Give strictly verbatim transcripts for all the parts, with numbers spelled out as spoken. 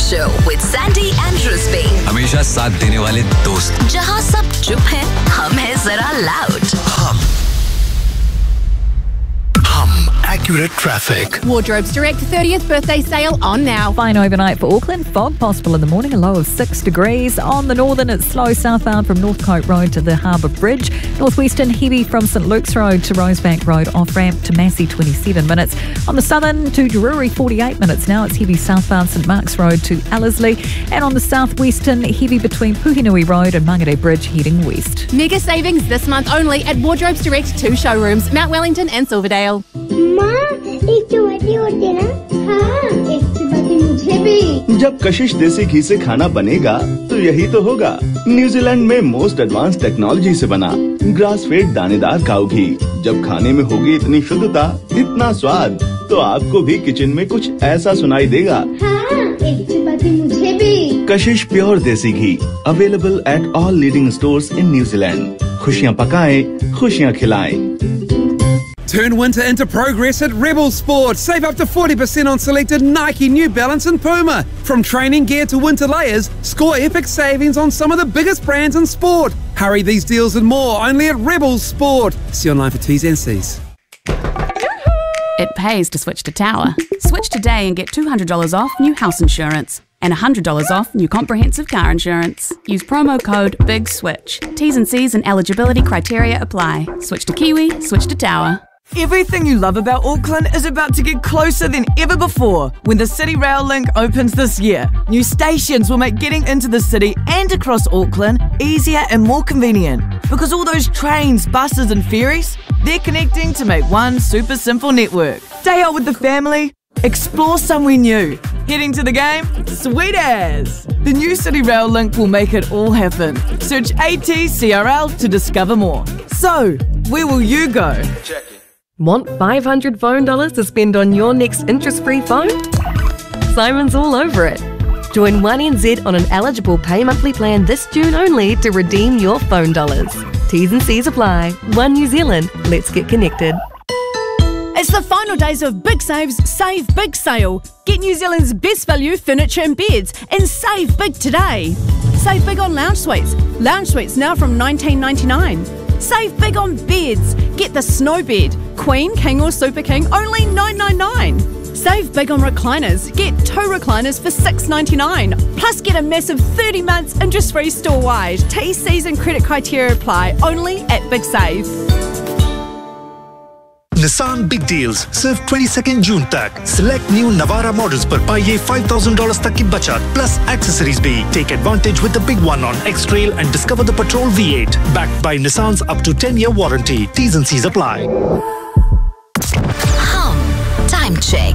Show with Sandy and रुस्बी। हमेशा साथ देने वाले दोस्त। जहां सब चुप हैं, हम हैं जरा लाउड। हम हम accurate traffic. Wardrobe's Direct thirtieth birthday sale on now. Fine overnight for Auckland. Fog possible in the morning, a low of six degrees. On the northern, it's slow southbound from Northcote Road to the Harbour Bridge. Northwestern, heavy from St Luke's Road to Rosebank Road, off-ramp to Massey, twenty-seven minutes. On the southern, to Drury, forty-eight minutes now. It's heavy southbound St Mark's Road to Ellerslie. And on the southwestern, heavy between Puhinui Road and Mangere Bridge heading west. Mega savings this month only at Wardrobe's Direct two showrooms, Mount Wellington and Silverdale. माँ, एक चपाती और देना। हाँ, एक चपाती मुझे भी। जब कशिश देसी घी से खाना बनेगा तो यही तो होगा। न्यूजीलैंड में मोस्ट एडवांस टेक्नोलॉजी से बना ग्रास फेड दानेदार काऊ घी। जब खाने में होगी इतनी शुद्धता, इतना स्वाद, तो आपको भी किचन में कुछ ऐसा सुनाई देगा। हाँ, एक चपाती मुझे भी। कशिश प्योर देसी घी available at all leading stores in New Zealand. खुशियाँ पकाएं, खुशियाँ खिलाएं। Turn winter into progress at Rebel Sport. Save up to forty percent on selected Nike, New Balance and Puma. From training gear to winter layers, score epic savings on some of the biggest brands in sport. Hurry, these deals and more only at Rebel Sport. See online for T's and C's. It pays to switch to Tower. Switch today and get two hundred dollars off new house insurance and one hundred dollars off new comprehensive car insurance. Use promo code BIGSWITCH. T's and C's and eligibility criteria apply. Switch to Kiwi, switch to Tower. Everything you love about Auckland is about to get closer than ever before when the City Rail Link opens this year. New stations will make getting into the city and across Auckland easier and more convenient because all those trains, buses and ferries, they're connecting to make one super simple network. Day out with the family, explore somewhere new. Heading to the game? Sweet as! The new City Rail Link will make it all happen. Search A T C R L to discover more. So, where will you go? Check it. Want five hundred phone dollars to spend on your next interest-free phone? Simon's all over it. Join one N Z on an eligible pay monthly plan this June only to redeem your phone dollars. T's and C's apply. One New Zealand. Let's get connected. It's the final days of Big Save's Save Big Sale. Get New Zealand's best value furniture and beds and save big today. Save big on lounge suites. Lounge suites now from nineteen ninety-nine. Save big on beds. Get the snow bed, Queen, King or Super King, only nine ninety-nine. Save big on recliners. Get two recliners for six ninety-nine. Plus get a massive thirty months interest-free store-wide. T, C's and credit criteria apply only at Big Save. Nissan Big Deals सिर्फ twenty-second June तक. Select new Navara models पर पाइए five thousand dollars तक की बचत plus accessories भी. Take advantage with the big one on X-Trail and discover the Patrol V eight backed by Nissan's up to ten year warranty. T's and C's apply. Hum time check.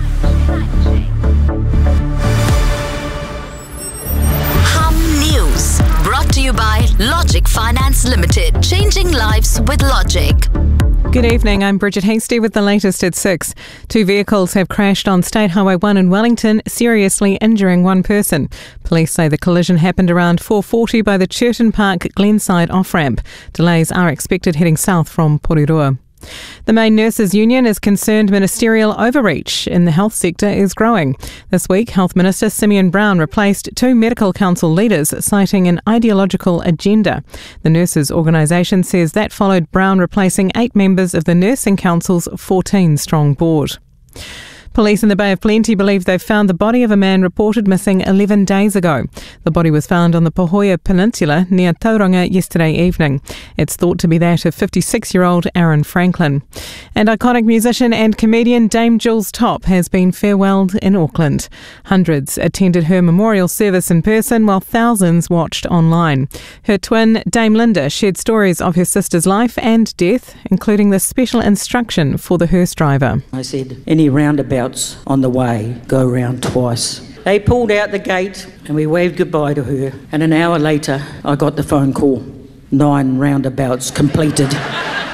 Hum News brought to you by Logic Finance Limited. Changing lives with Logic. Good evening, I'm Bridget Hasty with the latest at six. Two vehicles have crashed on State Highway one in Wellington, seriously injuring one person. Police say the collision happened around four forty by the Churton Park Glenside off-ramp. Delays are expected heading south from Porirua. The main nurses' union is concerned ministerial overreach in the health sector is growing. This week, Health Minister Simeon Brown replaced two medical council leaders, citing an ideological agenda. The nurses' organisation says that followed Brown replacing eight members of the Nursing Council's fourteen-strong board. Police in the Bay of Plenty believe they've found the body of a man reported missing eleven days ago. The body was found on the Pahoia Peninsula near Tauranga yesterday evening. It's thought to be that of fifty-six-year-old Aaron Franklin. And iconic musician and comedian Dame Jules Topp has been farewelled in Auckland. Hundreds attended her memorial service in person while thousands watched online. Her twin, Dame Linda, shared stories of her sister's life and death, including the special instruction for the hearse driver. I said, any roundabout on the way, go round twice. They pulled out the gate and we waved goodbye to her, and an hour later I got the phone call. Nine roundabouts completed.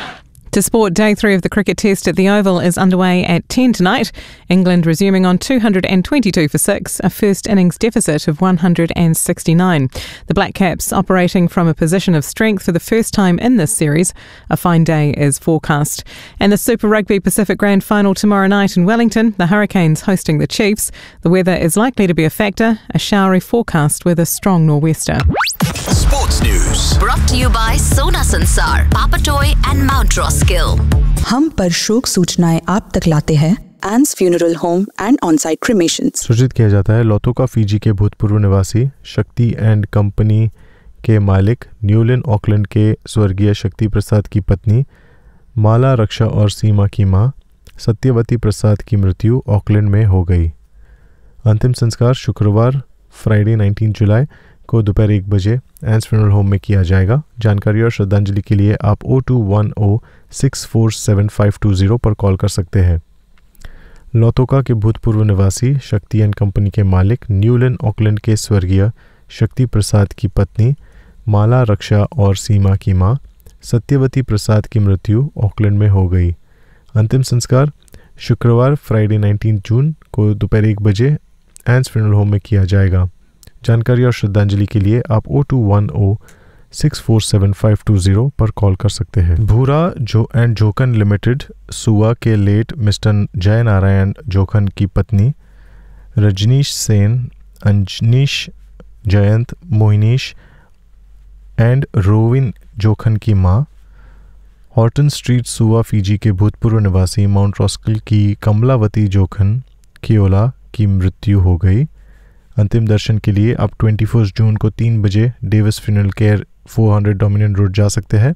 To sport, day three of the cricket test at the Oval is underway at ten tonight. England resuming on two hundred twenty-two for six, a first innings deficit of one hundred sixty-nine. The Black Caps operating from a position of strength for the first time in this series. A fine day is forecast. And the Super Rugby Pacific Grand Final tomorrow night in Wellington, the Hurricanes hosting the Chiefs. The weather is likely to be a factor, a showery forecast with a strong nor'wester. Sports News. Brought to you by Sona Sansar, Papatoy and Mount Roskill. हम पर शोक सूचनाएं आप तक लाते हैं एंस funeral home and on-site क्रिमेशंस। सूचित किया जाता है लोथोका फीजी के भूतपूर्व निवासी शक्ति एंड कंपनी के मालिक न्यूलिन ऑकलैंड के स्वर्गीय शक्ति प्रसाद की पत्नी माला रक्षा और सीमा की मां सत्यवती प्रसाद की मृत्यु ऑकलैंड में हो गई। अंतिम संस्कार शुक्रवार फ्राइडे उन्नीस जुलाई को दोपहर एक बजे एंस फ्यूनरल होम में किया जाएगा। जानकारी और श्रद्धांजलि के लिए आप O two one O six four seven five to zero पर कॉल कर सकते हैं। लोथोका के भूतपूर्व निवासी शक्ति एंड कंपनी के मालिक न्यूलिन ऑकलैंड के स्वर्गीय शक्ति प्रसाद की पत्नी माला रक्षा और सीमा की मां सत्यवती प्रसाद की मृत्यु ऑकलैंड में हो गई। अंतिम संस्कार शुक्रवार फ्राइडे उन्नीस जून को दोपहर एक बजे एंस फ्यूनरल होम में किया जाएगा। जानकारी और श्रद्धांजलि के लिए आप O two one O six four seven five to zero पर कॉल कर सकते हैं। भूरा जो एंड जोखन लिमिटेड सुआ के लेट मिस्टर जय नारायण जोखन की पत्नी रजनीश सेन, अंजनीश, जयंत, मोहिनीश एंड रोविन जोखन की मां हॉर्टन स्ट्रीट सुआ फीजी के भूतपूर्व निवासी माउंट रॉस्किल की कमलावती जोखन कियोला की मृत्यु हो गई। अंतिम दर्शन के लिए आप इक्कीस जून को तीन बजे डेविस फ्यूनरल केयर चार सौ डोमिनियन रोड जा सकते हैं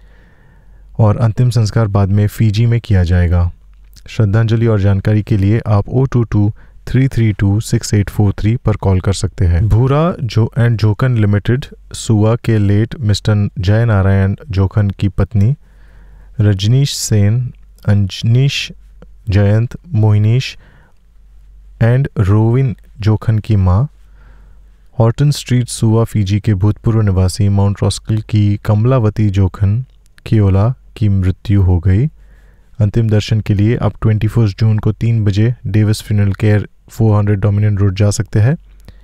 और अंतिम संस्कार बाद में फीजी में किया जाएगा। श्रद्धांजलि और जानकारी के लिए आप O two to three three to six eight four three पर कॉल कर सकते हैं। भूरा जो एंड जोखन लिमिटेड सुआ के लेट मिस्टर जय नारायण जोखन की पत्नी रजनीश सेन, अंजनीश, जयंत, मोहिनीश एंड रोविन जोखन की मां हॉर्टन स्ट्रीट सुआ फीजी के भूतपूर्व निवासी माउंट रॉस्किल की कमलावती जोखन कियोला की मृत्यु हो गई। अंतिम दर्शन के लिए आप इक्कीस जून को तीन बजे डेविस फ्यूनरल केयर चार सौ डोमिनियन रोड जा सकते हैं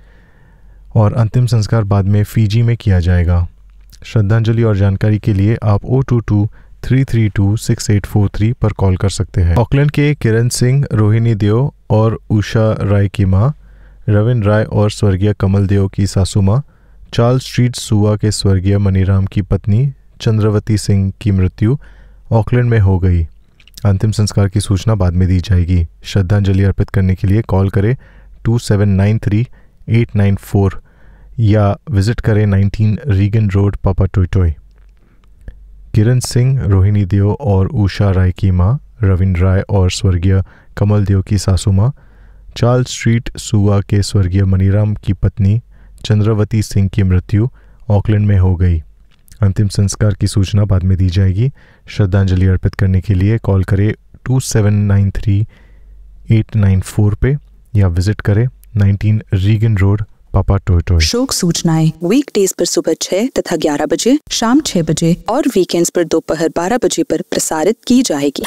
और अंतिम संस्कार बाद में फीजी में किया जाएगा। श्रद्धांजलि और जानकारी के लिए आप O two to three three to six eight four three पर कॉल कर सकते हैं। ऑकलैंड के किरण सिंह, रोहिणी देव और उषा राय की मां रविन राय और स्वर्गीय कमल देव की सासू मां चार्ल्स स्ट्रीट सुआ के स्वर्गीय मनीराम की पत्नी चंद्रवती सिंह की मृत्यु ऑकलैंड में हो गई। अंतिम संस्कार की सूचना बाद में दी जाएगी। श्रद्धांजलि अर्पित करने के लिए कॉल करें to seven nine three eight nine four या विजिट करें नाइनटीन रीगन रोड, पापा टोयटोय। किरण सिंह, रोहिणी देव और उषा राय की मां रविन राय और स्वर्गीय कमल देव की सासू मां चार्ल्स स्ट्रीट सुआ के स्वर्गीय मनीराम की पत्नी चंद्रवती सिंह की मृत्यु ऑकलैंड में हो गई। अंतिम संस्कार की सूचना बाद में दी जाएगी। श्रद्धांजलि अर्पित करने के लिए कॉल करें to seven nine three eight nine four पे या विजिट करें नाइनटीन रीगन रोड, पापा टोयटोय। शोक सूचनाएं वीकडेज पर सुबह छह तथा ग्यारह बजे, शाम छह बजे और वीकेंड्स पर दोपहर बारह बजे पर प्रसारित की जाएगी।